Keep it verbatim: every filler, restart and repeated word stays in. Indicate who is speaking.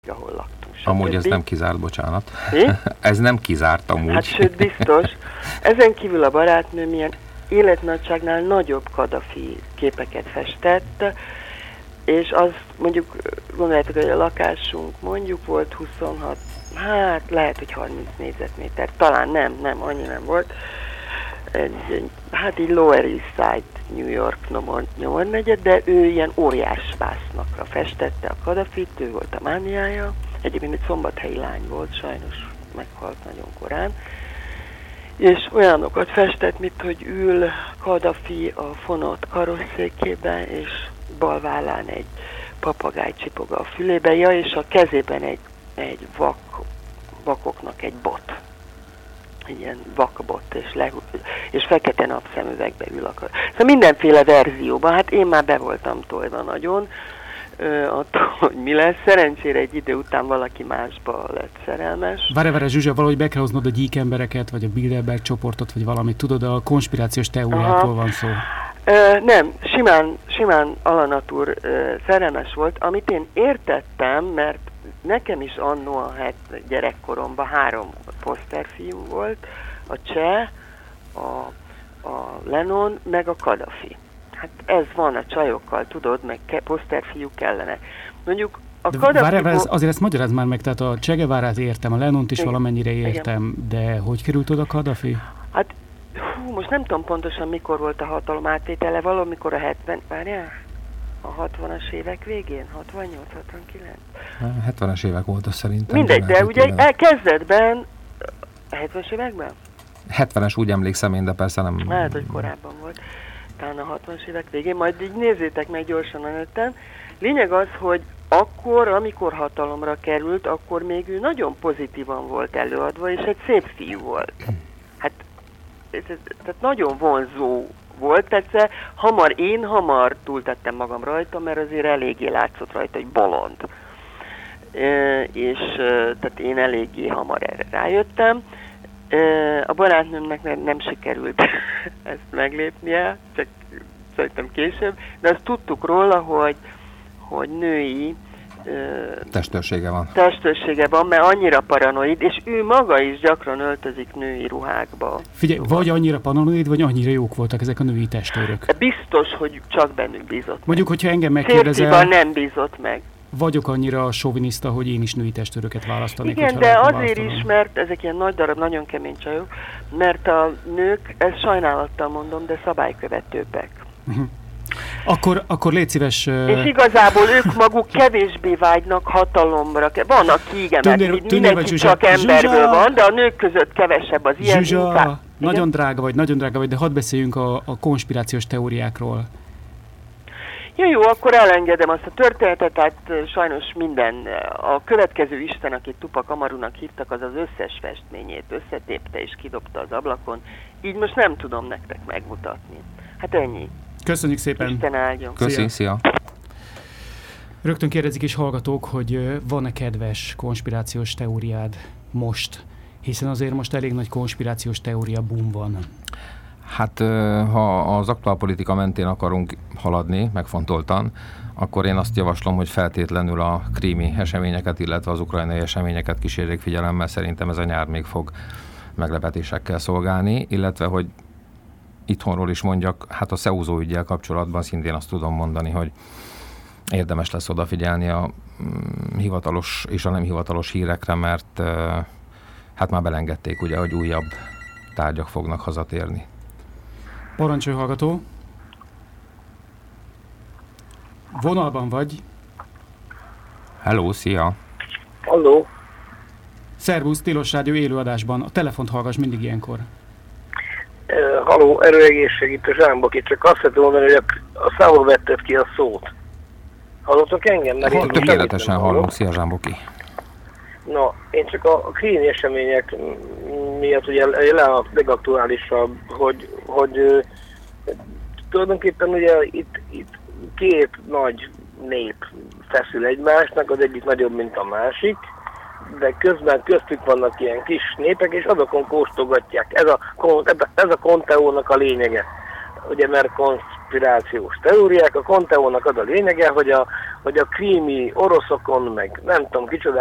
Speaker 1: ahol laktunk.
Speaker 2: Amúgy ez nem kizárt, bocsánat.
Speaker 1: Mi?
Speaker 2: Ez nem kizárt amúgy.
Speaker 1: Hát sőt, biztos. Ezen kívül a barátnőm ilyen életnagyságnál nagyobb Kadafi képeket festett, és az mondjuk, gondoljátok, hogy a lakásunk mondjuk volt huszonhat, hát lehet, hogy harminc négyzetméter, talán nem, nem, annyi nem volt. Egy, egy, hát így Lower East Side, New York nyomornegyed, de ő ilyen óriás vásznakra festette a Kadafit, ő volt a mániája. Egyébként egy szombathelyi lány volt, sajnos meghalt nagyon korán. És olyanokat festett, mint hogy ül Kadafi a fonott karosszékében, és bal vállán egy papagáj csipog a fülébe, ja, és a kezében egy, egy vak, vakoknak egy bot. Egy ilyen vakbot, és, le, és fekete napszemüvegbe ül a Kadafi. Szóval mindenféle verzióban, hát én már be voltam tolva nagyon, attól, hogy mi lesz. Szerencsére egy idő után valaki másba lett szerelmes.
Speaker 3: Várj, várj, Zsuzsa, valahogy be kell hoznod a gyík embereket, vagy a Bilderberg csoportot, vagy valamit. Tudod, a konspirációs teóriákról van szó.
Speaker 1: Ö, nem, simán, simán Alanatúr ö, szerelmes volt, amit én értettem, mert nekem is annó a hát, gyerekkoromban három poszterfiú volt, a Cseh, a, a Lennon, meg a Kadafi. Hát ez van a csajokkal, tudod, meg ke- poszterfiúk kellene. Mondjuk a Kadafi...
Speaker 3: Várj, várj, azért ezt magyarázd már meg, tehát a Che Guevárát értem, a Lennont is igen, valamennyire értem, igen. De hogy került oda Kadafi?
Speaker 1: Hát, hú, most nem tudom pontosan mikor volt a hatalom átvétele, valamikor a hetven... Várjál? A hatvanas évek végén? hatvannyolc hatvankilenc?
Speaker 2: A hetvenes évek volt az szerintem.
Speaker 1: Mindegy, de ugye elkezdetben... A hetvenes években?
Speaker 2: hetvenes úgy emlékszem én, de persze nem...
Speaker 1: Lehet, hogy korábban volt. Talán a hatvanas évek végén, majd így nézzétek meg gyorsan a neten. Lényeg az, hogy akkor, amikor hatalomra került, akkor még ő nagyon pozitívan volt előadva, és egy szép fiú volt. Hát, ez, ez, tehát nagyon vonzó volt, persze hamar, én hamar túltettem magam rajta, mert azért eléggé látszott rajta, hogy bolond. E, és tehát én eléggé hamar erre rájöttem. A barátnőmnek nem, nem sikerült ezt meglépnie, csak szerintem később, de azt tudtuk róla, hogy, hogy női
Speaker 2: testőrsége van.
Speaker 1: Testőrsége van, mert annyira paranoid, és ő maga is gyakran öltözik női ruhákba.
Speaker 3: Figyelj, szóval. Vagy annyira paranoid, vagy annyira jók voltak ezek a női testőrök.
Speaker 1: Biztos, hogy csak bennük bízott.
Speaker 3: Mondjuk, hogyha engem megkérdezel...
Speaker 1: Férfiban nem bízott meg.
Speaker 3: Vagyok annyira soviniszta, hogy én is női testőröket választanék.
Speaker 1: Igen, de azért is, mert ezek ilyen nagy darab, nagyon kemény csajok, mert a nők, ezt sajnálattal mondom, de szabálykövetőbbek.
Speaker 3: Uh-huh. Akkor, akkor légy szíves... Uh...
Speaker 1: És igazából ők maguk kevésbé vágynak hatalomra. Van, aki igen,
Speaker 3: Tündér,
Speaker 1: mert mindenki csak emberből Zsuzsa! Van, de a nők között kevesebb az ilyen.
Speaker 3: Zsuzsa,
Speaker 1: inkább.
Speaker 3: Nagyon drága vagy, nagyon drága vagy, de hadd beszéljünk a, a konspirációs teóriákról.
Speaker 1: Jó, jó, akkor elengedem azt a történetet, tehát sajnos minden, a következő isten, akit Tupac Amarunak hívtak, az az összes festményét összetépte és kidobta az ablakon, így most nem tudom nektek megmutatni. Hát ennyi.
Speaker 3: Köszönjük szépen.
Speaker 1: Isten áldjon.
Speaker 2: Köszi, szia.
Speaker 3: Rögtön kérdezik is hallgatók, hogy van-e kedves konspirációs teóriád most, hiszen azért most elég nagy konspirációs teória boom van.
Speaker 2: Hát ha az aktuálpolitika mentén akarunk haladni, megfontoltan, akkor én azt javaslom, hogy feltétlenül a krími eseményeket, illetve az ukrajnai eseményeket kísérjék figyelemmel, szerintem ez a nyár még fog meglepetésekkel szolgálni, illetve hogy itthonról is mondjak, hát a Szeúzó üggyel kapcsolatban szintén azt tudom mondani, hogy érdemes lesz odafigyelni a mm, hivatalos és a nem hivatalos hírekre, mert uh, hát már belengedték ugye, hogy újabb tárgyak fognak hazatérni.
Speaker 3: Parancsolj, hallgató! Vonalban vagy?
Speaker 2: Hello, szia!
Speaker 4: Halló!
Speaker 3: Szervusz, Tilos Rádió élőadásban. A telefont hallgass mindig ilyenkor.
Speaker 4: Uh, halló, erőegészség, itt a Zsámboki. Csak azt szeretném mondani, hogy a, a számon vetted ki a szót. Hallottok engem?
Speaker 2: Ha, tökéletesen hallunk. Szia, Zsámboki.
Speaker 4: Na, én csak a, a krími események miatt ugye le a legaktuálisabb, hogy, hogy uh, tulajdonképpen ugye itt, itt két nagy nép feszül egymásnak, az egyik nagyobb, mint a másik, de közben köztük vannak ilyen kis népek, és azokon kóstogatják. Ez a, ez a konteónak a lényege. Ugye, mert konspirációs teóriák. A Conteónak az a lényege, hogy a, hogy a krími oroszokon, meg nem tudom kicsoda